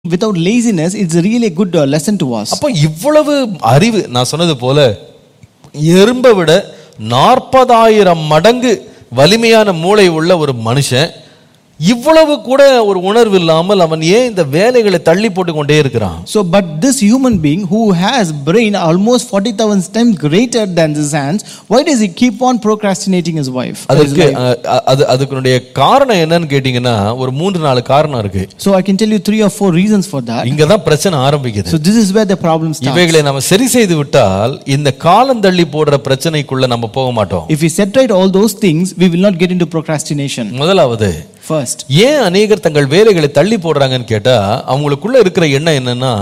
without laziness, it's really a good lesson to us. அப்ப இவ்வளவு அறிவு, நான் சொன்னது போல எறும்பை விட 40,000 மடங்கு வலிமையான மூளை உள்ள ஒரு மனுஷன் இவ்வளவு கூட ஒரு உணர்வு இல்லாமல் அவன் ஏன் இந்த வேலைகளை தள்ளி போட்டு கொண்டே இருக்கிறான்? So but this human being who has brain almost 40,000 times greater than his hands, why does he keep on procrastinating his wife? அதுக்குடைய காரணம் என்னன்னு கேட்டீங்கன்னா ஒரு 3-4 காரணம் இருக்கு. So I can tell you 3 or 4 reasons for that. இங்க தான் பிரச்சனை ஆரம்பிக்குது. So this is where the problem starts. இவைகளை நாம சரி செய்து விட்டால் இந்த காலம் தள்ளி போடுற பிரச்சனைக்குள்ள நம்ம போக மாட்டோம். If we set right all those things, we will not get into procrastination. முதலாவது, First, ஏன் அநேகர் தங்கள் வேலைகளை தள்ளி போடுறாங்கன்னு கேட்டா அவங்களுக்குள்ள இருக்கிற எண்ணம் என்னன்னா,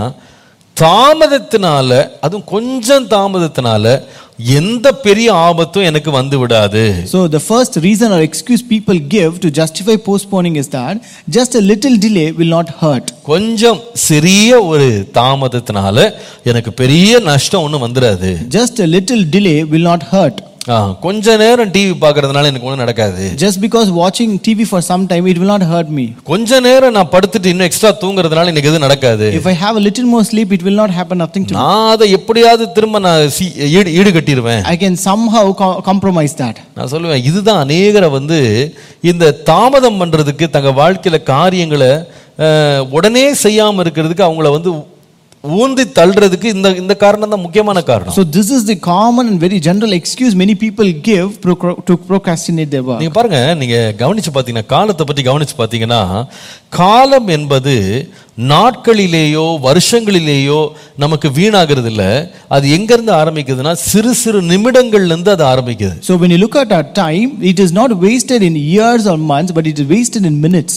தாமதத்தினால, அதுவும் கொஞ்சம் தாமதத்தினால எந்த பெரிய ஆபத்தும் எனக்கு வந்து விடாது. So the first reason or excuse people give to justify postponing is that just a little delay will not hurt. கொஞ்சம் சிறிய ஒரு தாமதத்தினால எனக்கு பெரிய நஷ்டம் ஒன்றும் வந்துடாது. Just a little delay will not hurt. கொஞ்ச நேரம் டிவி பார்க்கறதுனால எனக்கு ஒன்றும் நடக்காது. Just because watching TV for some time it will not hurt me. கொஞ்ச நேரம் நான் படுத்துட்டு இன்னும் எக்ஸ்ட்ரா தூங்குறதுனால எனக்கு எதுவும் நடக்காது. If I have a little more sleep it will not happen nothing to me. நான் அதை எப்படியாவது திரும்ப நான் ஈடு கட்டிடுவேன். I can somehow compromise that. நான் சொல்லுவேன், இதுதான் அநேகரை இந்த தாமதம் பண்றதுக்கு தங்க வாழ்க்கையில காரியங்களை உடனே செய்யாம இருக்கிறதுக்கு அவங்கள ஊந்தி தள்ளுறதுக்கு இந்த காரணம் தான் முக்கியமான காரணம். So this is the common and very general excuse many people give to procrastinate their work. நீங்க பாருங்க, நீங்க கவனிச்சு பாத்தீங்கன்னா, காலத்தை பத்தி கவனிச்சு பாத்தீங்கன்னா, காலம் என்பது நாட்களிலேயோ வருஷங்களிலேயோ நமக்கு வீணாகிறது இல்ல. அது எங்க இருந்து ஆரம்பிக்குதுன்னா சிறு சிறு நிமிடங்கள்ல இருந்து அது ஆரம்பிக்குது. So when you look at our time, it is not wasted in years or months, but it is wasted in minutes.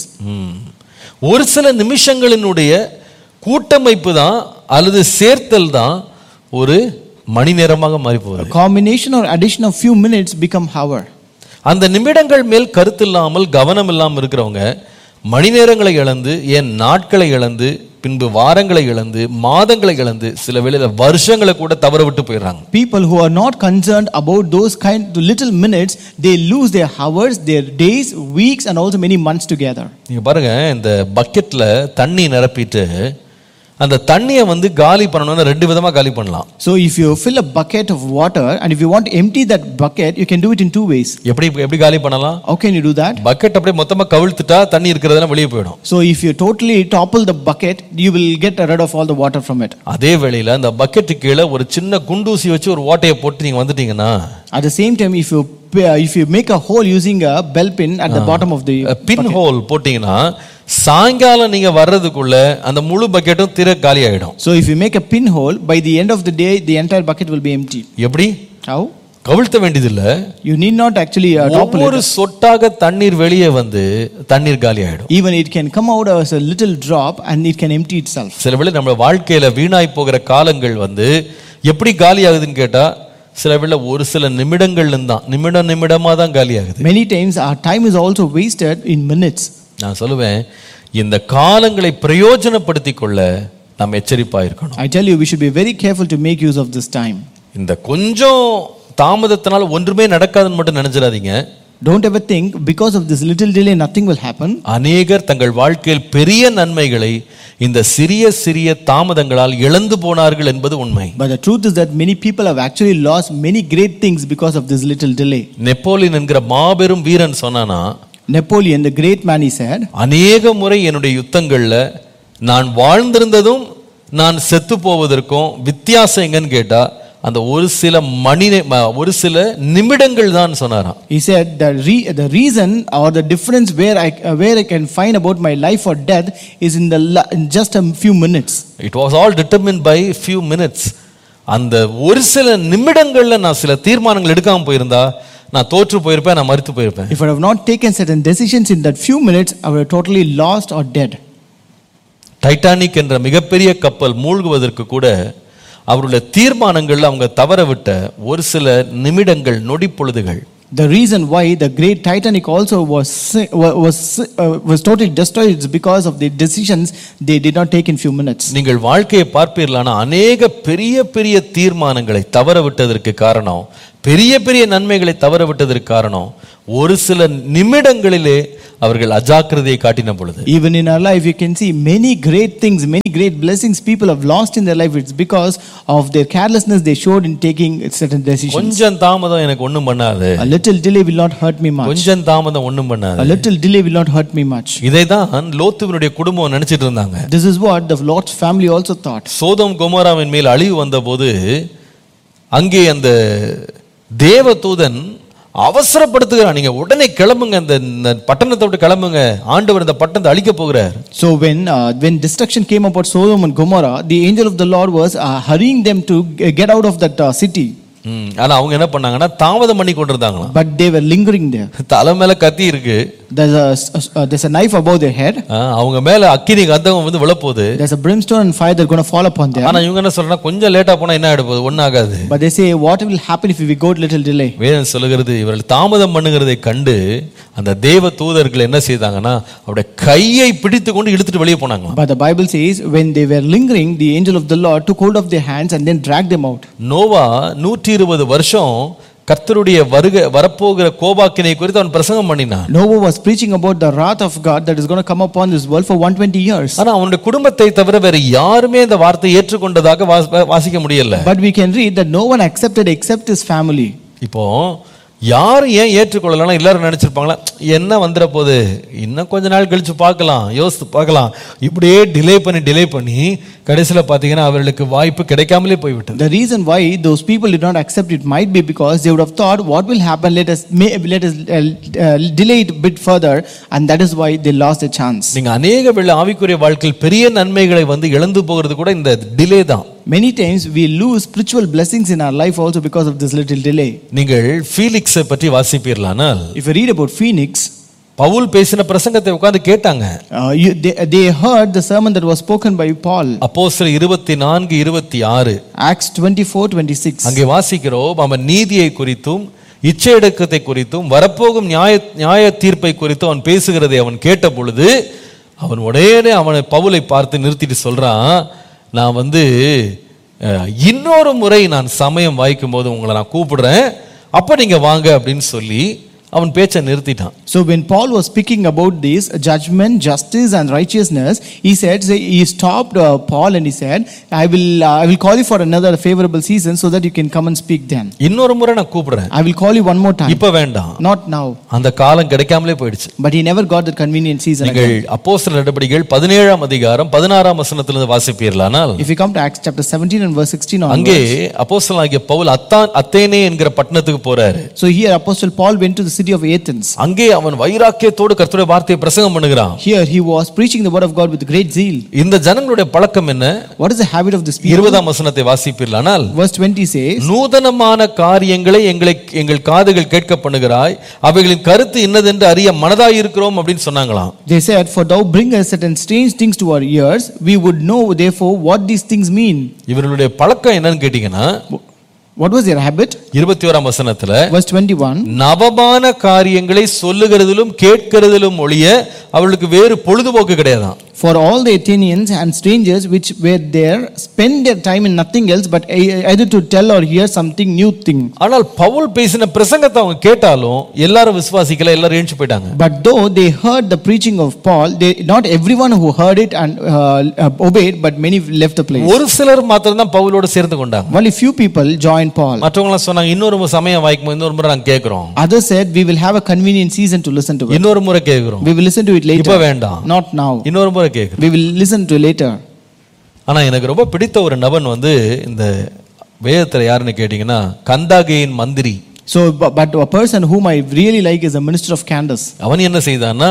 ஒரு சில நிமிஷங்களினுடைய கூட்டமைப்பு தான் அல்லது சேர்த்தல் தான் ஒரு மணி நேரமாக மாறி போகுது. Combination or addition of few minutes become hour. அந்த நிமிடங்கள் மேல் கருத்து இல்லாமல் கவனம் இல்லாமல் இருக்கிறவங்க மணி நேரங்களை இழந்து, ஏன் நாட்களை இழந்து, பின்பு வாரங்களை இழந்து, மாதங்களை இழந்து, சில வேளையில வருஷங்களை கூட தவற விட்டு போயிடுறாங்க. People who are not concerned about those kind of little minutes, they lose their hours, their days, weeks and also many months together. நீங்க பாருங்க, இந்த பக்கெட்ல தண்ணி நிரப்பிட்டு அந்த தண்ணியை காலி பண்ணணும்னா 2 விதமா காலி பண்ணலாம். So if you fill a bucket of water and if you want to empty that bucket, you can do it in 2 ways. எப்படி காலி பண்ணலாம்? How can you do that? Bucket அப்படியே மொத்தமா கவிழ்த்துட்டா தண்ணி இருக்குறதெல்லாம் வெளியே போய்டும். So if you totally topple the bucket, you will get rid of all the water from it. அதே வேளையில அந்த பக்கெட்டுக்கு கீழ ஒரு சின்ன குண்டூசி வச்சு ஒரு ஓட்டையை போட்டு நீங்க வந்துட்டீங்கன்னா, at the same time if you make a hole using a bell pin at the bottom of the pin hole போட்டீங்கன்னா சாயங்காலம் நீங்க வர்றதுக்குள்ள அந்த முழு பக்கெட்டும் திர காலி ஆயிடும். So if you make a pin hole, by the end of the day the entire bucket will be empty. எப்படி? How? கவிழ்த்த வேண்டியதில்லை. You need not actually topple it. ஒரு சொட்டாக தண்ணீர் வெளியே தண்ணீர் காலி ஆயிடும். Even it can come out as a little drop and it can empty itself. சில வேளை நம்ம வாழ்க்கையில வீணாய் போகிற காலங்கள் எப்படி காலி ஆகுதுன்னு கேட்டா, சில வேளை ஒரு சில நிமிடங்கள்ல தான் நிமிடமா தான் காலி ஆகுது. Many times our time is also wasted in minutes. நான் சொல்லுவேன், இந்த காலங்களை பிரயோஜனப்படுத்திக் கொள்ள நாம் எச்சரிப்பா இருக்கணும். I tell you, we should be very careful to make use of this time. இந்த கொஞ்சம் தாமதத்தினால ஒன்றுமே நடக்காதுன்னு மட்டும் நினைச்சிடாதீங்க. Don't ever think because of this little delay nothing will happen. அநேகர் தங்கள் வாழ்க்கையில் பெரிய நன்மைகளை இந்த சிறிய சிறிய தாமதங்களால் இழந்து போனார்கள் என்பது உண்மை. But the truth is that many people have actually lost many great things because of this little delay. Napoleon என்கிற மாபெரும் வீரன் சொன்னானா, Napoleon, the great man, he said, அநேக முறை என்னுடைய யுத்தங்கள்ல நான் வாழ்ந்திருந்ததும் நான் செத்து போவதற்கும் வித்தியாசம் எங்கன்னு கேட்டா அந்த ஒரு சில நிமிடங்கள் தான் சொன்னாராம். He said the reason or the difference where I can find about my life or death is in just a few minutes. It was all determined by few minutes. அந்த ஒரு சில நிமிடங்கள்ல நான் சில தீர்மானங்கள் எடுக்காம போயிருந்தா நான் தோற்று போயிருப்பேன், நான் மரித்து போயிருப்பேன். If I have not taken certain decisions in that few minutes, I would have totally lost or dead. Titanic என்ற மிகப்பெரிய கப்பல் மூழ்குவதற்கு கூட அவருடைய தீர்மானங்கள்ல அவங்க தவற விட்ட ஒரு சில நிமிடங்கள், நொடி பொழுதுகள். The reason why the great Titanic also was totally destroyed is because of the decisions they did not take in few minutes. நீங்கள் வாழ்க்கையை பார்ப்பீர்களானா அநேக பெரிய பெரிய தீர்மானங்களை தவற விட்டதற்கு காரணம் பெரிய பெரிய நன்மைகளை தவற விட்டதற்கு காரணம் ஒரு சில நிமிடங்களிலே அவர்கள் அஜாக்கிரதையை காட்டின பொழுது. Even in our life you can see many great things, many great blessings people have lost in their life. It's because of their carelessness they showed in taking certain decisions. கொஞ்சம் தாமதம் எனக்கு ஒண்ணும் பண்ணாது. A little delay will not hurt me much. கொஞ்சம் தாமதம் ஒண்ணும் பண்ணாது. A little delay will not hurt me much. இதைதான் லோத்துவினுடைய குடும்பம் நினைச்சிட்டு இருந்தாங்க. This is what the Lot's family also thought. Sodom கொமோராவின் மேல் அழிவு வந்தபோது அங்கே அந்த தேவதூதன் அவசரப்படுத்துகிறான், நீங்க உடனே கிளம்புங்க, இந்த பட்டணத்தை விட்டு கிளம்புங்க, ஆண்டவர் இந்த பட்டணத்தை அழிக்க போகிறார். So when destruction came about Sodom and Gomorrah, the angel of the Lord was hurrying them to get out of that city. ஆனா அவங்க என்ன பண்ணாங்கன்னா தாமதம் பண்ணி கொண்டிருந்தாங்க. But they were lingering there. தலை மேல கத்தி இருக்கு, there's a knife above their head. அவங்க மேல அக்கினி கந்தகம் வந்து விழப்போகுது. There's a brimstone and fire that's going to fall upon them. ஆனா இவங்க என்ன சொல்றாங்க, கொஞ்சம் லேட்டா போனா என்ன ஆயிட போகுது, ஒண்ணும் ஆகாது. But they say what will happen if we go a little delay? வேதம் சொல்லுகிறது இவர்கள் தாமதம் பண்ணுகிறதை கண்டு அந்த தேவ தூதர்கள் என்ன செய்தாங்கன்னா அவருடைய கையை பிடித்து கொண்டு இழுத்துட்டு வெளியே போனாங்க. But the Bible says when they were lingering, the angel of the Lord took hold of their hands and then dragged them out. Noah 120 வருஷம் கர்த்தருடைய வரப்போகிற கோபாக்கினை குறித்து அவன் பிரசங்கம் பண்ணினான். Noah was preaching about the wrath of God that is going to come upon this world for 120 years. ஆனா அவனுடைய குடும்பத்தை தவிர வேற யாருமே இந்த வார்த்தையை ஏற்றுக்கொண்டதாக வாசிக்க முடியல. But we can read that no one accepted except his family. இப்போ யாரும் ஏன் ஏற்றுக்கொள்ளலாம், எல்லாரும் நினைச்சிருப்பாங்களா, என்ன வந்துட போகுது, இன்னும் கொஞ்ச நாள் கழிச்சு பார்க்கலாம், யோசித்து பார்க்கலாம், இப்படியே டிலே பண்ணி கடைசியில் பார்த்தீங்கன்னா அவர்களுக்கு வாய்ப்பு கிடைக்காமலே போய்விட்டது. The reason why those people did not accept it might be because they would have thought what will happen, let us delay it a bit further, and that is why they lost the chance. நீங்க அநேக வேளை ஆவிக்குரிய வாழ்க்கையில் பெரிய நன்மைகளை வந்து இழந்து போகிறது கூட இந்த டிலே தான். Many times we lose spiritual blessings in our life also because of this little delay. நீங்கள் ஃபீலிக்ஸை பற்றி வாசிப்பீர்களானால், if you read about Phoenix, Pavul பேசின பிரசங்கத்தை உட்கார்ந்து கேட்டாங்க. They heard the sermon that was spoken by Paul. அப்போஸ்தலர் 24:26, Acts 24:26. அங்கே வாசிக்கிறோம், அவன் நீதியை குறித்தும் இச்சையடக்கத்தை குறித்தும் வரப்போகும் நியாய தீர்ப்பை குறித்தும் அவன் பேசுகிறதை அவன் கேட்ட பொழுது அவன் உடனே அவனை பவுலை பார்த்து நிறுத்திட்டு சொல்றான், நான் வந்து இன்னொரு முறை நான் சமயம் வாய்க்கும் போது உங்களை நான் கூப்பிடுறேன், அப்ப நீங்க வாங்க அப்படின்னு சொல்லி அவன் பேச்சை நிறுத்திட்டான். So when Paul was speaking about this judgment, justice and righteousness, he stopped Paul and he said, I will call you for another favorable season so that you can come and speak then. இன்னொரு முறை நான் கூப்பிடுறேன், I will call you one more time. இப்ப வேண்டாம், not now. அந்த காலம் கிடைக்காமலே போயிடுச்சு. But he never got the convenient season. நீங்கள் அப்போஸ்தலர் நடபடிகள் 17ஆம் அதிகாரம் 16ஆம் வசனத்திலிருந்து வாசிப்பீர்களானால், if you come to Acts chapter 17 and verse 16 onwards, அங்கே அப்போஸ்தலனாகிய பவுல் அத்தேனே என்கிற பட்டணத்துக்கு போறாரு. So here apostle Paul went to the city of Athens. அங்கே அவன் வைராக்கியத்தோடு கர்த்தருடைய வார்த்தையை பிரசங்கம் பண்ணுகிறான். Here he was preaching the word of God with great zeal. இந்த ஜனங்களுடைய பழக்கம் என்ன? What is the habit of this people? 20ஆம் வசனத்தை வாசிப்பீர்களானால், verse 20 says, நூதனமான காரியங்களை எங்கள் காதுகள் கேட்க பண்ணுகிறாய், அவைகளின் கருத்து இன்னதென்று அறிய மனதாய் இருக்கிறோம் அப்படின்னு சொன்னாங்களாம். They said, for thou bringest certain strange things to our ears, we would know therefore what these things mean. இவர்களுடைய பழக்கம் என்னன்னு கேட்டீங்கன்னா, what was their habit? 21ஆம் வசனத்துல, verse 21, நவமான காரியங்களை சொல்லுகிறதிலும் கேட்கிறதிலும் ஒழிய அவர்களுக்கு வேறு பொழுதுபோக்கு கிடையாதாம். For all the Athenians and strangers which were there spend their time in nothing else but either to tell or hear something new thing. ஆனால் பவுல் பேசின பிரசங்கத்தை அவங்க கேட்டாலும் எல்லாரும் விசுவாசிக்கல, எல்லாரும் ஏஞ்சு போயிட்டாங்க. But though they heard the preaching of Paul, not everyone who heard it and obeyed, but many left the place. ஒரு சிலர் மாத்திரம் தான் பவுலோடு சேர்ந்து கொண்டாங்க. Only few people joined Paul. மற்றவங்க சொன்னாங்க, இன்னொரு சமயம் வாய்க்கும், இன்னொரு முறை நாங்க கேக்குறோம். Others said, we will have a convenient season to listen to it. இன்னொரு முறை கேக்குறோம். We will listen to it later. இப்ப வேண்டாம். Not now. இன்னொரு முறை கேக்குறோம். We will listen to later. ஆனா எனக்கு ரொம்ப பிடித்த ஒரு நபன் வந்து இந்த வேதத்துல யாருன்னு கேட்டீங்கன்னா கந்தாகேயின் மந்திரி. So but a person whom I really like is a minister of Candace. அவன் என்ன செய்தான்னா,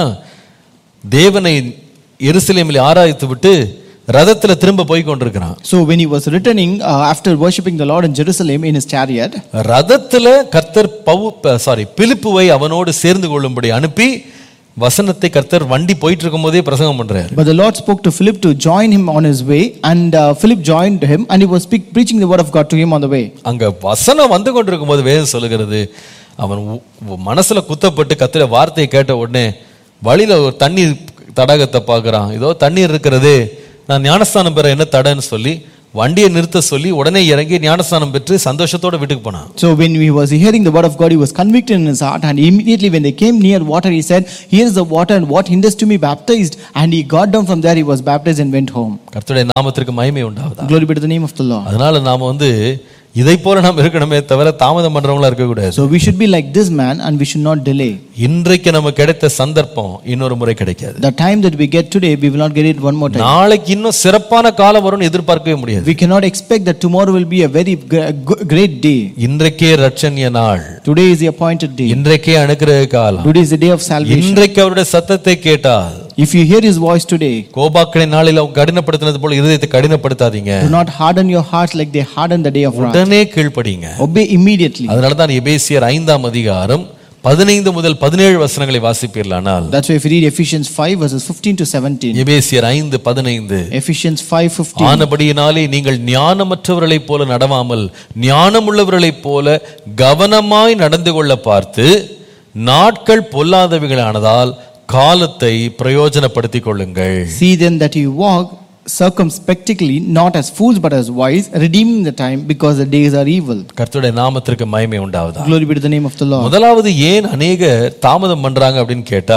தேவனை எருசலேமில் ஆராதித்து விட்டு ரதத்துல திரும்ப போய் கொண்டிருக்கிறான். So when he was returning after worshiping the Lord in Jerusalem in his chariot, ரதத்துல கர்த்தர் பிலிப்புவை அவனோடு சேர்ந்து கொள்ளும்படி அனுப்பி வசனத்தை கர்த்தர் வண்டி போயிட்டு இருக்கும்போதே பிரசங்கம் பண்றாரு. But the Lord spoke to Philip to join him on his way, and Philip joined him and he was preaching the word of God to him on the way. அங்க வசனம் வந்து கொண்டிருக்கும்போது வேதம் சொல்லுகிறது, அவன் மனசுல குத்தப்பட்டு கர்த்தருடைய வார்த்தையை கேட்ட உடனே வழியில ஒரு தண்ணீர் தடாகத்தை பார்க்கறான். இதோ தண்ணீர் இருக்கிறது, நான் ஞானஸ்தானம் பெற என்ன தடன்னு சொல்லி வண்டியை நிறுத்த சொல்லி உடனே இறங்கி ஞானஸ்நானம் பெற்று சந்தோஷத்தோட வீட்டுக்கு போனான். So when he was hearing the word of God, he was convicted in his heart, and immediately when they came near water, he said, "Here is the water, and what hinders to me baptized?" And he got down from there, he was baptized and went home. கர்த்தருடைய நாமத்திற்கு மகிமை உண்டாவதாக. Glory be to the name of the Lord. அதனால நாம இதை போல நாம் இருக்கணுமே தவிர தாமதம் பண்றவங்களா இருக்க கூடாது. So we should be like this man, and we should not delay. இன்றைக்கு நமக்கு கிடைத்த சந்தர்ப்பம் இன்னொரு முறை கிடைக்காது. The time that we get today, we will not get it one more time. நாளைக்கு இன்னும் சிறப்பான காலம் வரும்னு எதிர்பார்க்கவே முடியாது. We cannot expect that tomorrow will be a very great day. இன்றைக்கே ரட்சணிய நாள். Today is the appointed day. இன்றைக்கே அனுக்கிரக காலம். Today is the day of salvation. இன்றைக்கு அவருடைய சத்தத்தை கேட்டால், if you hear his voice today, கோபாக்கின் நாளில் அவங்க கடினப்படுத்தினது போல இதயத்தை கடினப்படுத்தாதீங்க. do not harden your hearts like they hardened the day of wrath. உடனே கீழ்ப்படிங்க. Obey immediately. அதனால தான் எபேசியர் 5ஆம் அதிகாரம் 15 முதல் 17 வசனங்களை வாசிப்பீர்களானால், that's why if you read Ephesians 5 verses 15 to 17. எபேசியர் 5:15. Ephesians 5:15. ஆனபடியினாலே நீங்கள் ஞானமற்றவர்களைப் போல நடவாமல் ஞானமுள்ளவர்களைப் போல கவனமாய் நடந்து கொள்ள பார்த்து நாட்கள் பொல்லாதவைகளானதால் காலத்தை பிரயோஜனப்படுத்திக் கொள்ளுங்கள். See then that you walk circumspectly, not as fools but as wise, redeeming the time, because the days are evil. கர்த்தருடைய நாமத்திற்கு மகிமை உண்டாவதாக. Glory be to the name of the Lord. முதலாவது ஏன் அநேகர் தாமதம் பண்றாங்க அப்படின்னு கேட்டா,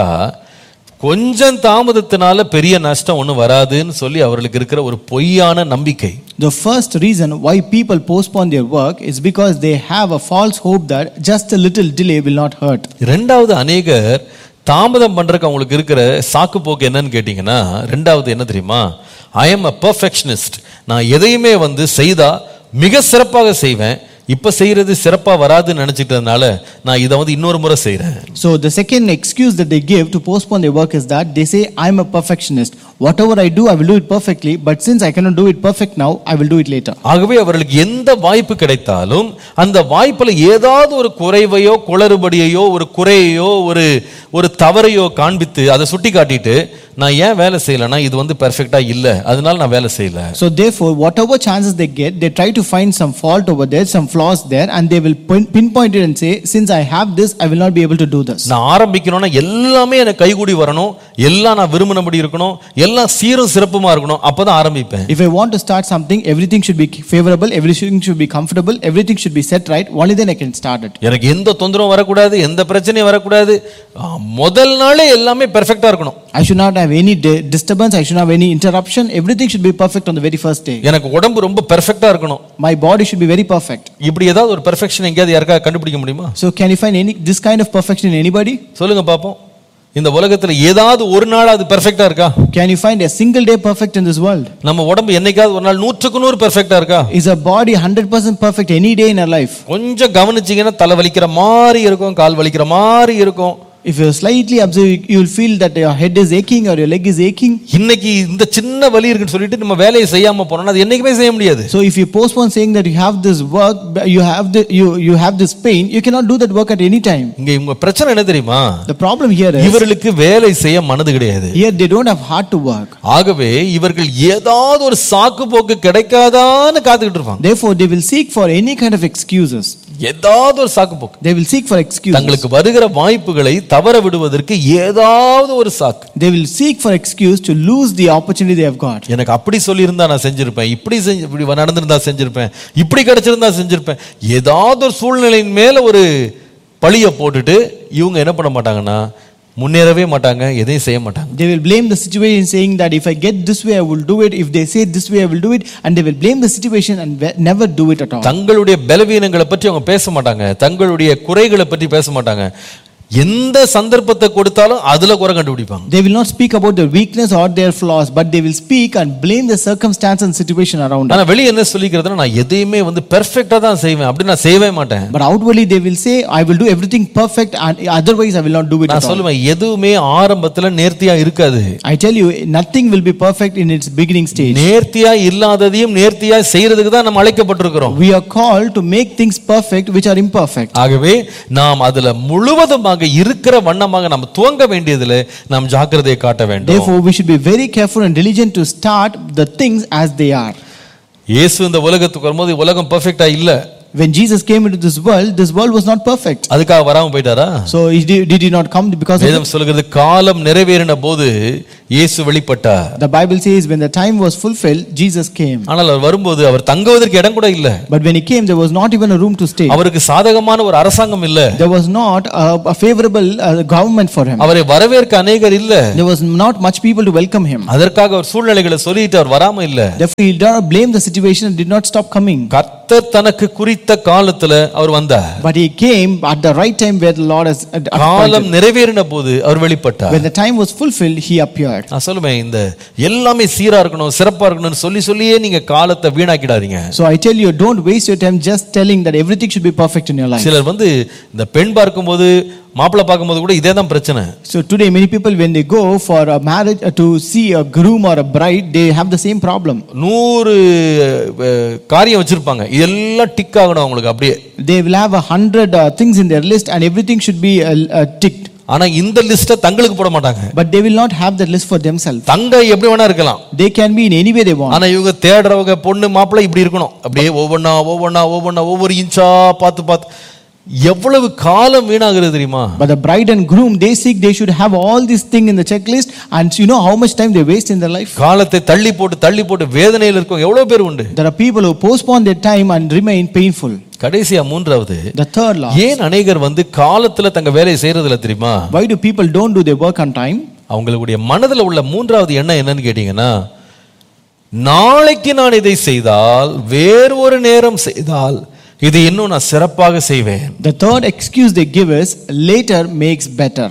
கொஞ்சம் தாமதத்தினால பெரிய நஷ்டம் ஒன்றும் வராதுன்னு சொல்லி அவர்களுக்கு இருக்கிற ஒரு பொய்யான நம்பிக்கை. The first reason why people postpone their work is because they have a false hope that just a little delay will not hurt. இரண்டாவது, அநேகர் தாமதம் பண்றதுக்கு அவங்களுக்கு இருக்கிற சாக்கு போக்கு என்னன்னு கேட்டீங்கன்னா, ரெண்டாவது என்ன தெரியுமா, I am a perfectionist. நான் எதையுமே செய்தா மிக சிறப்பாக செய்வேன், இப்ப செய்யறது சிறப்பா வராதுன்னு நினைச்சிட்டதுனால நான் இதை இன்னொரு முறை செய்றேன். So the second excuse that they give to postpone their work is that they say, I am a perfectionist. Whatever I do, I will do it perfectly. But since I cannot do it perfect now, I will do it later. ஆகவே அவர்களுக்கு எந்த வாய்ப்பு கிடைத்தாலும் அந்த வாய்ப்புல ஏதாவது ஒரு குறைவையோ குளறுபடியையோ ஒரு குறையையோ ஒரு தவறையோ காண்பித்து அதை சுட்டி காட்டிட்டு, நான் ஏன் வேலை செய்யலனா இது பெர்ஃபெக்ட்டா இல்ல, அதனால நான் வேலை செய்யல. So therefore, whatever chances they get, they try to find some fault over there, some flaws there, and they will pinpoint it and say, since I have this, I will not be able to do this. நான் ஆரம்பிக்கணும்னா எல்லாமே எனக்கு கைகூடி வரணும், எல்லாம் நான் விரும்பினபடி இருக்கணும், எல்லாம் சீரும் சிறப்புமா இருக்கணும், அப்பதான் ஆரம்பிப்பேன். If I want to start something, everything should be favorable, everything should be comfortable, everything should be set right, only then I can start it. எனக்கு எந்த தொந்தரவும் வரக்கூடாது, எந்த பிரச்சனையும் வரக்கூடாது, முதல் நாளே எல்லாமே பெர்ஃபெக்ட்டா இருக்கணும். I should not have any disturbance, I should not have any interruption, everything should be perfect on the very first day. எனக்கு உடம்பு ரொம்ப பெர்ஃபெக்ட்டா இருக்கணும். My body should be very perfect. இப்படி ஏதாவது ஒரு பெர்ஃபெக்ஷன் எங்கயாவது யாருக்கா கண்டுபிடிக்க முடியுமா? So can you find this kind of perfection in anybody? சொல்லுங்க பாப்போம். இந்த உலகத்துல ஏதாவது ஒரு நாள் அது பெர்ஃபெக்ட்டா இருக்கா? Can you find a single day perfect in this world? நம்ம உடம்பு என்னைக்காவது ஒரு நாள் 100க்கு 100 பெர்ஃபெக்ட்டா இருக்கா? Is a body 100% perfect any day in our life? கொஞ்சம் கவனிச்சீங்கன்னா தலை வலிக்கிற மாதிரி இருக்கும், கால் வலிக்கிற மாதிரி இருக்கும். If you slightly observe, you will feel that your head is aching or your leg is aching. இன்னைக்கு இந்த சின்ன வலி இருக்குன்னு சொல்லிட்டு நம்ம வேலையை செய்யாம போறோம்னா அது என்னைக்குமே செய்ய முடியாது. So if you postpone saying that you have this work, you have this pain, you cannot do that work at any time. இங்க உங்க பிரச்சனை என்ன தெரியுமா? The problem here is இவர்களுக்கு வேலை செய்ய மனது கிடையாது. Here they don't have heart to work. ஆகவே இவர்கள் ஏதாவது ஒரு சாக்கு போக்கு கிடைக்காதான்னு காத்துக்கிட்டு இருப்பாங்க. Therefore they will seek for any kind of excuses. ஏதாவது ஒரு சாக்கு போக்கு. They will seek for excuses. தங்களுக்கு வருகிற வாய்ப்புகளை தவற விடுவதற்கு ஏதாவது ஒரு சாக்கு. They will seek for excuse to lose the opportunity they have got. எனக்கு அப்படி சொல்லி இருந்தா நான் செஞ்சிருப்பேன், இப்படி நடந்திருந்தா செஞ்சிருப்பேன், இப்படி கிடைச்சிருந்தா செஞ்சிருப்பேன். ஏதாவது ஒரு சூழ்நிலையின் மேல ஒரு பழிய போட்டுட்டு இவங்க என்ன பண்ண மாட்டாங்கன்னா முன்னேறவே மாட்டாங்க, எதையும் செய்ய மாட்டாங்க. They will blame the situation saying that if I get this way I will do it, if they say this way I will do it, and they will blame the situation and never do it at all. தங்களுடைய பலவீனங்களை பற்றி அவங்க பேச மாட்டாங்க, தங்களுடைய குறைகளை பற்றி பேச மாட்டாங்க. எந்த சந்தர்ப்பத்தை கொடுத்தாலும் அதுல குறை கண்டுபிடிப்பாங்க. They will not speak about their weakness or their flaws, but they will speak and blame the circumstance and situation around. ஆனா வெளிய என்ன சொல்லிக்கிறதுனா நான் எதையுமே பெர்ஃபெக்ட்டா தான் செய்வேன், அப்படி நான் செய்யவே மாட்டேன். But outwardly they will say I will do everything perfect and otherwise I will not do it at all. நான் சொல்லுவேன் எதுவுமே ஆரம்பத்துல நேர்த்தியா இருக்காது. I tell you nothing will be perfect in its beginning stage. நேர்த்தியா இல்லாததையும் நேர்த்தியா செய்யிறதுக்கு தான் நம்ம அழைக்கப்பட்டிருக்கிறோம். We are called to make things perfect which are imperfect. ஆகவே நாம் அதுல முழுவதுமாக இருக்கிற வண்ணமாக நாம் துவங்க வேண்டியதிலே நாம் ஜாக்கிரதையை காட்ட வேண்டும். Therefore we should be very careful and diligent to start the things as they are. இயேசு இந்த உலகத்துக்கு வரும்போது உலகம் பெர்ஃபெக்ட்டா இல்ல. When Jesus came into this world was not perfect. அதுக்காக வராம போயிட்டாரா? So did he not come because வேதம் சொல்கிறது காலம் நிறைவேறின போது இயேசு வெளிப்பட்டார். The Bible says when the time was fulfilled, Jesus came. ஆனால் அவர் வரும்போது அவர் தங்குவதற்கு இடம் கூட இல்ல. But when he came, there was not even a room to stay. அவருக்கு சாதகமான ஒரு அரசாங்கம் இல்ல. There was not a favorable government for him. அவரை வரவேற்க அநேகர் இல்ல. There was not much people to welcome him. அதற்காக அவர் சூழ்நிலைகளை சொல்லிட்டு அவர் வராம இல்ல. Therefore he did not blame the situation and did not stop coming. கர்த்தர் தனக்கு குறித்த காலத்துல அவர் வந்தார். But he came at the right time where the Lord has காலம் நிறைவேறின போது அவர் வெளிப்பட்டார். When the time was fulfilled, he appeared. நான் சொல்லுவேன், இந்த எல்லாமே சீரா இருக்கணும் சிறப்பா இருக்கணும்னு சொல்லியே நீங்க காலத்தை வீணாக்கிடாதீங்க. So I tell you, don't waste your time just telling that everything should be perfect in your life. சிலர் வந்து இந்த பெண் பார்க்கும்போது மாப்பிள்ளை பார்க்கும்போது கூட இதே தான் பிரச்சனை. So today many people when they go for a marriage to see a groom or a bride, they have the same problem. 100 காரியம் வச்சிருப்பாங்க, இதெல்லாம் டிக் ஆகணும் அவங்களுக்கு அப்படியே. They will have 100 things in their list and everything should be ticked. ஆனா இந்த லிஸ்ட தங்களுக்கு போட மாட்டாங்க. But they will not have that list for themselves. தங்க எப்படி வேணா இருக்கலாம். They can be in any way they want. ஆனா இவங்க தேடுறவங்க பொண்ணு மாப்பிள்ளை இப்படி இருக்கணும், அப்படியே ஒவ்வொன்னா ஒவ்வொரு இன்ச்சா பார்த்து எவ்வளவு காலம் வீணாகிறது தெரியுமா? But the bride and groom, they seek they should have all these things in the checklist, and you know how much time they waste in their life. காலத்தை தள்ளி போட்டு வேதனையில் இருக்கவங்க எவ்வளவு பேர் உண்டு. There are people who postpone their time and remain painful. கடைசியா மூன்றாவது, the third law, ஏன் அநேகர் வந்து காலத்துல தங்க வேலையை செய்யறதில்ல தெரியுமா? Why do people don't do their work on time? அவங்களுடைய மனதுல உள்ள மூன்றாவது எண்ணம் என்னன்னு கேட்டீங்கன்னா, நாளைக்கு நான் இதை செய்தால் வேறு ஒரு நேரம் செய்தால் இது இன்னும் நான் சிறப்பாக செய்வேன். The third excuse they give is later makes better.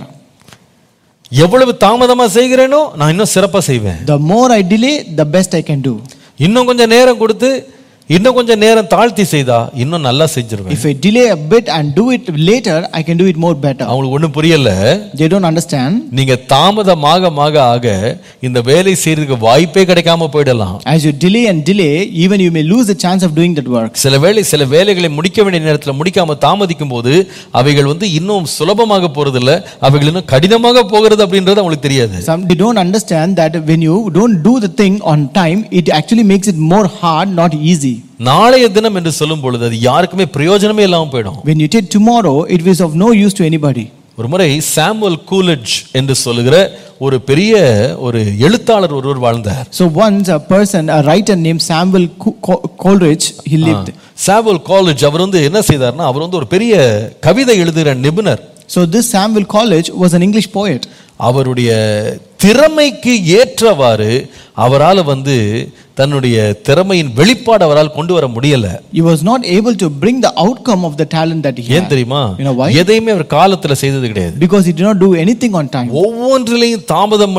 எவ்வளவு தாமதமா செய்கிறேனோ நான் இன்னும் சிறப்பா செய்வேன். The more I delay, the best I can do. இன்னும் கொஞ்சம் நேரம் கொடுத்து இன்னும் கொஞ்சம் நேரம் தாழ்த்தி செய்தா இன்னும் நல்லா செஞ்சிருவேன். If I delay a bit and do it later, I can do it more better. அவங்களுக்கு ஒண்ணும் புரியல. They don't understand. நீங்க தாமதமாக ஆக இந்த வேலை செய்யறதுக்கு வாய்ப்பே கிடைக்காம போய்டலாம். As you delay and delay, even you may lose the chance of doing that work. சில வேலைகளை முடிக்க வேண்டிய நேரத்தில் முடிக்காம தாமதிக்கும் போது அவைகள் வந்து இன்னும் சுலபமாக போறது இல்ல, அவைகள் இன்னும் கடினமாக போகிறது அப்படின்றது அவங்களுக்கு தெரியாது. Some they don't understand that when you don't do the thing on time, it actually makes it more hard, not easy. நாளைய தினம் என்று சொல்லும் பொழுது அது யாருக்குமே பிரயோஜனமே இல்லாம போய்டும். When you take tomorrow, it is of no use to anybody. ஒரு முறை சாமுவல் கூலட்ஜ் என்று சொல்லுகிற ஒரு பெரிய ஒரு எழுத்தாளர் ஒருவர் வாழ்ந்தார். So once a person, a writer named Samuel Coleridge, he lived. Samuel college அவர் வந்து என்ன செய்தார்னா, அவர் வந்து ஒரு பெரிய கவிதை எழுதுகிற நிபுணர். So this Samuel Coleridge was an English poet. அவருடைய திறமைக்கு ஏற்றவாறு அவரால் வந்து தன்னுடைய திறமையின் வெளிப்பாடு அவரால் கொண்டு வர முடியல. He was not able to bring the outcome of the talent that he had. ஏன் தெரியுமா? You know why? எதையுமே அவர் காலத்துல செய்தது கிடையாது. Because he did not do anything on time. ஒவ்வொன்றிலையும் தாமதம்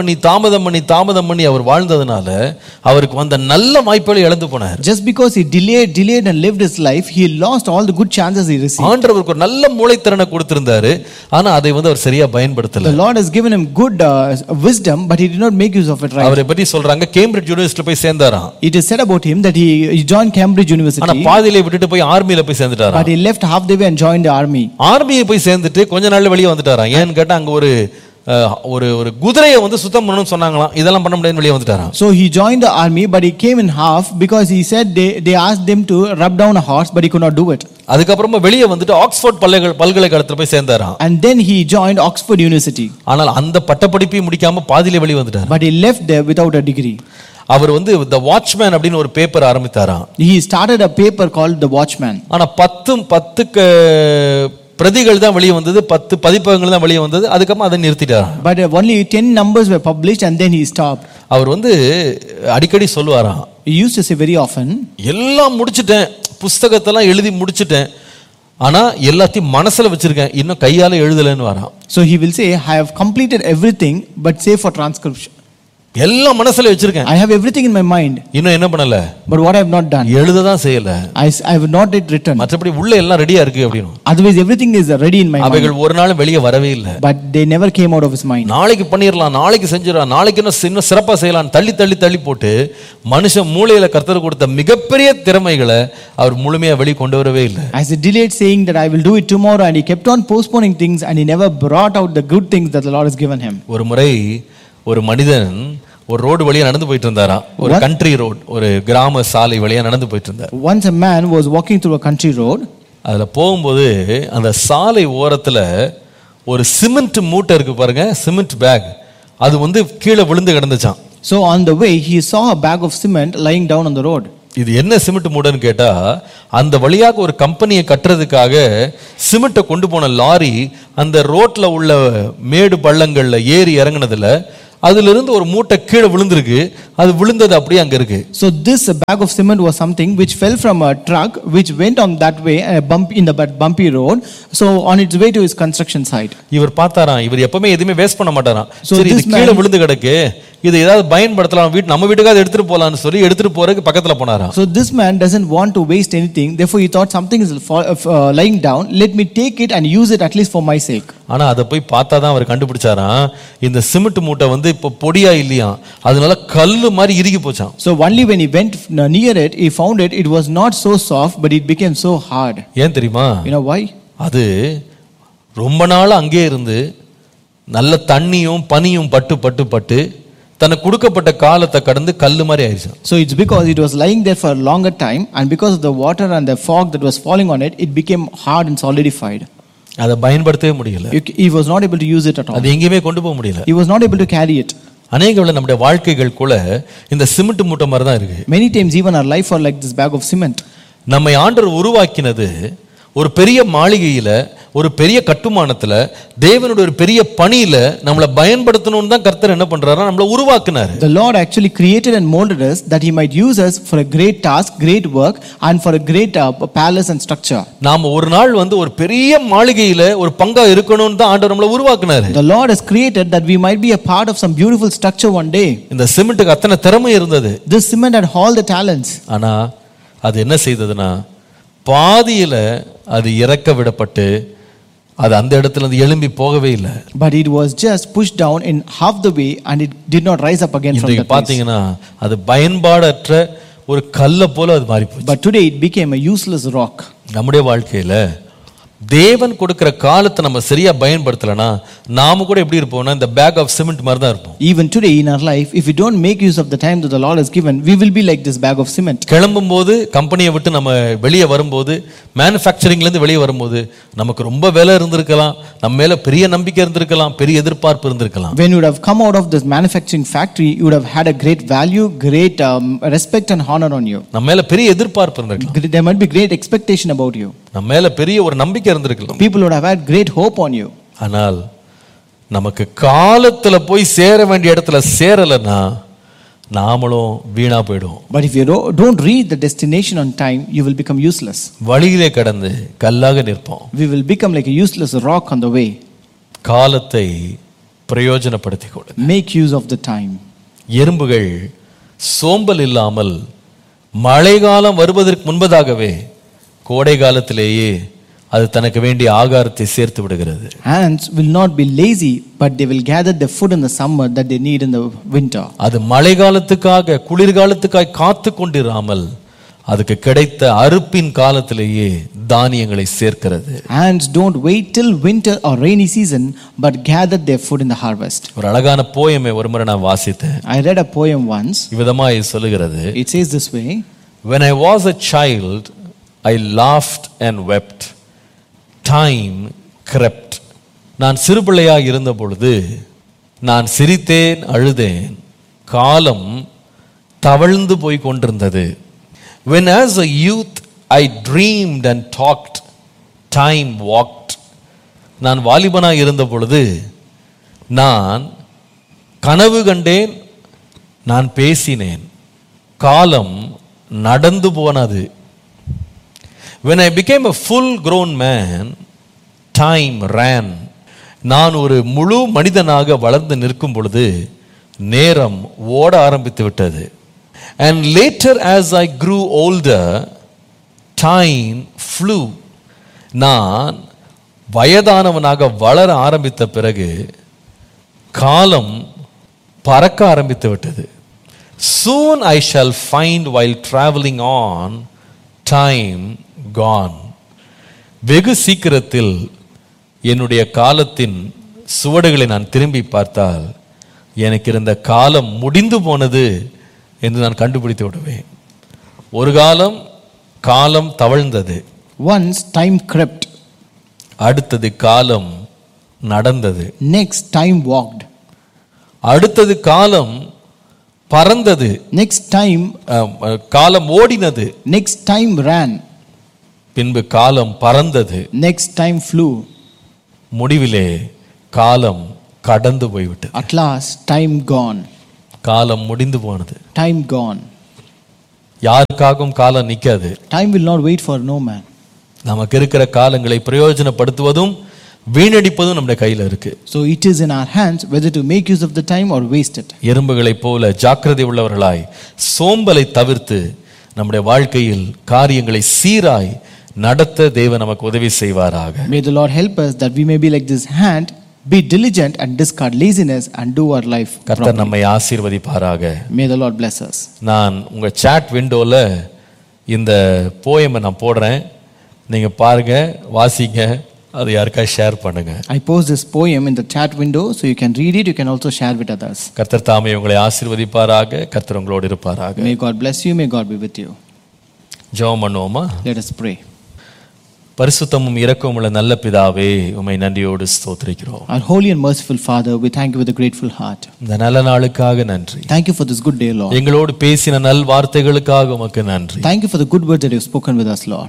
பண்ணி அவர் வாழ்ந்ததனால அவருக்கு வந்த நல்ல வாய்ப்புகளை இழந்து போனார். Just because he delayed and lived his life, he lost all the good chances he received. ஆண்டவருக்கு ஒரு நல்ல மூளைத்திறனை கொடுத்திருந்தாரு, ஆனா அதை வந்து அவர் சரியா பயன்படுத்தல. The Lord has given him good wisdom, but he did not make use of it right. அவரை பத்தி சொல்றாங்க, கேம்பிரிட்ஜ் யூனிவர்சிட்டில போய் சேர்ந்தாராம். It is said about him that he joined Cambridge University. ஆனா பாதியிலே விட்டுட்டு போய் ஆர்மில போய் சேர்ந்துட்டாராம். But he left halfway and joined the army. ஆர்மியை போய் சேர்ந்துட்டு கொஞ்ச நாள்ல வெளியே வந்துட்டாராம். ஏன்னு கேட்டா அங்க ஒரு குதிரையை வந்து சுத்தம் பண்ணணும்னு சொன்னாங்களாம், இதெல்லாம் பண்ண முடியாதுன்னு வெளியே வந்துட்டாராம். So he joined the army, but he came in half because he said they asked them to rub down a horse, but he could not do it. அதுக்கப்புறமா வெளியே வந்துட்டு ஆக்ஸ்போர்ட் பல்கலைக்கழகத்துல போய் சேர்ந்தாராம். And then he joined Oxford University. ஆனால் அந்த பட்டப்படிப்பையும் முடிக்காம பாதியிலே வெளியே வந்துட்டார். But he left there without a degree. அவர் வந்து The Watchman அப்படின்னு ஒரு paper ஆரம்பித்தாராம். He started a paper called The Watchman. ஆனா 10 பிரதிகள் தான் வெளியே வந்தது, 10 பதிப்பகங்கள் தான் வெளியே வந்தது. அதுக்கப்புறம் அதை நிறுத்திட்டாராம். But only 10 numbers were published and then he stopped. அவர் வந்து அடிக்கடி சொல்லுவாராம், He used to say very often, எல்லாம் முடிச்சிட்டேன், புத்தகத்தெல்லாம் எழுதி முடிச்சிட்டேன், ஆனா எல்லாத்தையும் மனசுல வச்சிருக்கேன், இன்னும் கையால எழுதலன்னு வரான். So he will say, I have completed everything but save for transcription. எல்லாம் மனசுல வச்சிருக்கேன், I have everything in my mind, இன்னும் என்ன பண்ணல, but what I have not done, எழுத தான் செய்யல, I have not yet written. மற்றபடி உள்ள எல்லாம் ரெடியா இருக்கு அப்படினு. Otherwise everything is ready in my mind. அவைகள் ஒரு நாளும் வெளியே வரவே இல்ல. But they never came out of his mind. நாளைக்கு பண்ணிரலாம், நாளைக்கு செஞ்சிரலாம், நாளைக்கு இன்னும் சிறப்பா செய்யலாம் தள்ளி போட்டு மனுஷன் மூளையில கர்த்தர் கொடுத்த மிகப்பெரிய திறமைகளை அவர் முழுமையா வெளியே கொண்டு வரவே இல்லை. As he delayed saying that I will do it tomorrow, and he kept on postponing things and he never brought out the good things that the Lord has given him. ஒரு முறை ஒரு மனிதன் ஒரு ரோடு வழியா நடந்து போயிட்டு இருந்தாராம். ஒரு கண்ட்ரி ரோட், ஒரு கிராம சாலை வழியா நடந்து போயிட்டு இருந்தார். Once a man was walking through a country road. அதுல போகும்போது அந்த சாலை ஓரத்துல ஒரு சிமெண்ட் மூட்டை இருக்கு பாருங்க, சிமெண்ட் பேக், அது வந்து கீழே விழுந்து கிடந்துச்சான். So on the way, he saw a bag of cement lying down on the road. இது என்ன சிமெண்ட் மூடைன்னு கேட்டா, அந்த வழியாக ஒரு கம்பெனியை கட்டுறதுக்காக சிமெண்ட்டை கொண்டு போன லாரி அந்த ரோட்ல உள்ள மேடு பள்ளங்கள்ல ஏறி இறங்குனதுல அதுல இருந்து ஒரு மூட்டை கீழே விழுந்திருக்கு. அது விழுந்தது அப்படியே அங்க இருக்கு. So this bag of cement was something which fell from a truck which went on that way, a bump in the bumpy road, so on its way to his construction site. இவர் பார்த்தாராம், இவர் எப்பவுமே எதுவுமே waste பண்ண மாட்டாராம். So சரி, இது this கீழே man- விழுந்து கிடக்கு, இது ஏதாவது பயன்படுத்தலாம், நம்ம வீட்டுக்காவது எடுத்துட்டு போலாம்னு சொல்லி எடுத்துட்டு போறதுக்கு பக்கத்துல போனாராம். So this man doesn't want to waste anything, therefore he thought something is lying down, let me take it and use it at least for my sake. ஆனா அதை போய் பார்த்தாதான் அவர் கண்டுபிடிச்சாராம், இந்த சிமெண்ட் மூட்டை வந்து இப்ப பொடியா இல்லையா, அதனால கல்லு மாதிரி இறுகி போச்சாம். So only when he went near it, he found it was not so soft, but it became so hard. ஏன் தெரியுமா? You know why? அது ரொம்ப நாள் அங்கே இருந்து நல்ல தண்ணியும் பனியும் பட்டு பட்டு பட்டு தனக்கு கொடுக்கப்பட்ட காலத்தை கடந்து கல்லு மாதிரி ஆயிடுச்சு. So it's because it was lying there for a longer time, and because of the water and the fog that was falling on it, it became hard and solidified. அதை பயன்படுத்தவே முடியல. He was not able to use it at all. அது எங்கேயுமே கொண்டு போக முடியல. He was not able to carry it. அநேகவேளை நம்முடைய வாழ்க்கைகள் கூட இந்த சிமெண்ட் மூட்டை மாதிரி தான் இருக்கு. Many times even our life are like this bag of cement. நம்மை ஆண்டவர் உருவாக்கினது ஒரு பெரிய மாளிகையில, ஒரு பெரிய கட்டுமானத்துல, தேவனுடைய ஒரு பெரிய பணியில நம்மளை பயன்படுத்தணும்னு தான் கர்த்தர் என்ன பண்றாரு, நம்மளை உருவாக்குனாரு. The Lord actually created and molded us that he might use us for a great task, great work, and for a great palace and structure. நாம ஒரு நாள் வந்து ஒரு பெரிய மாளிகையில ஒரு பங்கா இருக்கணும்னு தான் ஆண்டவர் நம்மளை உருவாக்குனாரு. The Lord has created that we might be a part of some beautiful structure one day. இந்த சிமெண்ட்டுக்கு அத்தனை திறமை இருந்தது. This cement had all the talents. ஆனா அது என்ன செய்ததுன்னா, பாதியில அது இறக்க விடப்பட்டு அது அந்த இடத்துல இருந்து எழும்பி போகவே இல்லை. But it was just pushed down in half the way and it did not rise up again from that place. பாத்தீங்கன்னா அது பயன்பாடற்ற ஒரு கல்ல போல அது மாறி போச்சு. But today it became a useless rock. நம்முடைய வாழ்க்கையில தேவன் கொடுக்கிற காலத்தை நம்ம சரியா பயன்படுத்தலனா நாம கூட எப்படி இருப்போம்னா இந்த பேக் ஆஃப் சிமெண்ட் மாதிரி தான் இருப்போம். Even today in our life, if we don't make use of the time that the Lord has given, we will be like this bag of cement. கிளம்பும்போது கம்பெனியை விட்டு நம்ம வெளியே வரும்போது, மேனுஃபேக்சரிங்ல இருந்து வெளியே வரும்போது நமக்கு ரொம்ப வேலை இருந்திருக்கலாம், நம்ம மேல பெரிய நம்பிக்கை இருந்திருக்கலாம், பெரிய எதிர்பார்ப்பு இருந்திருக்கலாம். When you would have come out of this manufacturing factory, you would have had a great value, great respect and honor on you. நம்ம மேல பெரிய எதிர்பார்ப்பு இருந்திருக்கலாம். There might be great expectation about you. நம்ம மேல பெரிய ஒரு நம்பிக்கை இருந்திருக்கலாம். People would have had great hope on you. ஆனால் நமக்கு காலத்துல போய் சேர வேண்டிய இடத்துல சேரலனா நாமளும் வீணா போயிடுவோம். But if you don't reach the destination on time, you will become useless. வழியிலே கடந்து கல்லாக நிற்போம். We will become like a useless rock on the way. காலத்தை பிரயோஜனப்படுத்திக் கொள்ளுங்க. Make use of the time. எறும்புகள் சோம்பல் இல்லாமல் மழைக்காலம் வருவதற்கு முன்பதாகவே கோடை காலத்திலேயே அது தனக்கு வேண்டிய ஆகாரத்தை சேர்த்து விடுகிறது. Ants will not be lazy, but they will gather the food in the summer that they need in the winter. அது மழை காலத்துக்காக குளிர்காலத்துக்காக காத்து கொண்டிராமல் அதுக்கு கிடைத்த அறுப்பின் காலத்திலேயே தானியங்களை சேர்க்கிறது. Ants don't wait till winter or rainy season, but gather their food in the harvest. ஒரு அழகான போயமை ஒரு முறை நான் வாசித்தேன். I read a poem once. விதமாய் சொல்லுகிறது. It says this way: When I was a child, I laughed and wept. Time crept. நான் சிறுபிள்ளையாக இருந்த பொழுது நான் சிரித்தேன், அழுதேன். காலம் தவழ்ந்து போய் கொண்டிருந்தது. When as a youth I dreamed and talked, time walked. நான் வாலிபனாக இருந்த பொழுது நான் கனவு கண்டேன், நான் பேசினேன். காலம் நடந்து போனது. When I became a full grown man, time ran. நான் ஒரு முழு மனிதனாக வளர்ந்து நிற்கும் பொழுது நேரம் ஓட ஆரம்பித்து விட்டது. And later as I grew older, time flew. நான் வயதானவனாக வளர ஆரம்பித்த பிறகு காலம் பறக்க ஆரம்பித்து விட்டது. Soon I shall find while traveling on, time gone. வெகு சீக்கிரத்தில் என்னுடைய காலத்தின் சுவடுகளை நான் திரும்பி பார்த்தால் எனக்கு இருந்த காலம் முடிந்து போனது என்று நான் கண்டுபிடித்து விடுவேன். ஒரு காலம் தவழ்ந்தது. Once time crept. அடுத்தது காலம் நடந்தது. Next time walked. அடுத்தது காலம் பறந்தது. Next time, காலம் ஓடினது. next time ran. பின்பு காலம் பறந்தது. Next time flew. முடிவிலே காலம் கடந்து போய்விட்டது. At last, time gone. காலம் முடிந்து போனது. Time gone. யாருக்காகவும் காலம் நிக்காது. Time will not wait for no man. நமக்கு இருக்கிற காலங்களை பிரயோஜனப்படுத்துவதும் வீணடிப்பதும் நம்முடைய கையில இருக்கு. So it is in our hands whether to make use of the time or waste it. எறும்புகளைப் போல ஜாக்கிரதை உள்ளவர்களாய் சோம்பலை தவிர்த்து நம்முடைய வாழ்க்கையில் காரியங்களை சீராய் நடத்த தேவன் நமக்கு உதவி செய்வாராக. May the Lord help us that we may be like this hand, be diligent and discard laziness and do our life properly. கர்த்தர் நம்மை ஆசீர்வதிப்பாராக. May the Lord bless us. நான் உங்க சாட் விண்டோல இந்த போயமை நான் போடுறேன். நீங்க பாருங்க, வாசிங்க, அது யாருக்கா ஷேர் பண்ணுங்க. I post this poem in the chat window so you can read it, you can also share with others. கர்த்தர் தாமே உங்களை ஆசீர்வதிப்பாராக. கர்த்தர் உங்களோடு இருப்பாராக. May God bless you, may God be with you. ஜெபம் பண்ணுவோமா? Let us pray. பரிசுத்தமும் இரக்கமும் உள்ள நல்ல பிதாவே, உம்மை நன்றியோடு ஸ்தோத்திரிக்கிறோம். Our holy and merciful Father, we thank you with a grateful heart. இந்த நல்ல நாளுக்காக நன்றி. Thank you for this good day, Lord. எங்களோடு பேசின நல் வார்த்தைகளுக்காக உமக்கு நன்றி. Thank you for the good words that you have spoken with us, Lord.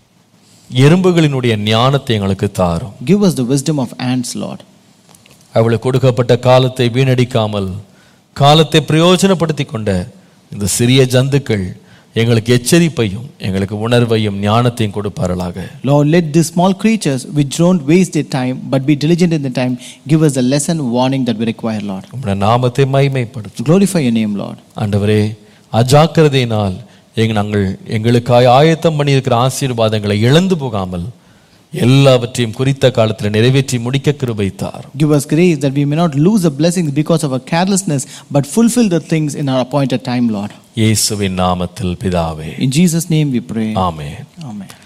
எறும்புகளினுடைய ஞானத்தை எங்களுக்கு தாரும். Give us the wisdom of ants, Lord. அவளுக்கு கொடுக்கப்பட்ட காலத்தை வீணடிக்காமல் காலத்தை பிரயோஜனப்படுத்தி கொண்ட இந்த சிறிய ஜந்துக்கள் எங்களுக்கு எச்சரிப்பையும் எங்களுக்கு உணர்வையும் ஞானத்தையும் கொடுப்பார்களாக. Lord, let these small creatures which don't waste their time but be diligent in the time give us the lesson warning that we require, Lord. உம்முடைய நாமத்தை மகிமைப்படுத்தும். Glorify your name, Lord. ஆண்டவரே, அஜாக்கிரதையினால் நாங்கள் எங்களுக்காய் ஆயத்தம் பண்ணியிருக்கிற ஆசீர்வாதங்களை இழந்து போகாமல் எல்லாவற்றையும் குறித்த காலத்தில் நிறைவேற்றி முடிக்க கிருபை தாரும். Give us grace that we may not lose the blessings because of our carelessness but fulfill the things in our appointed time, Lord. இயேசுவின் நாமத்தில் பிதாவே. In Jesus' name we pray. Amen. Amen.